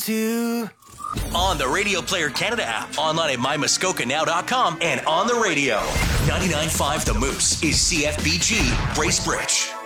to... On the Radio Player Canada app, online at mymuskokanow.com, and on the radio. 99.5 The Moose is CFBG Bracebridge.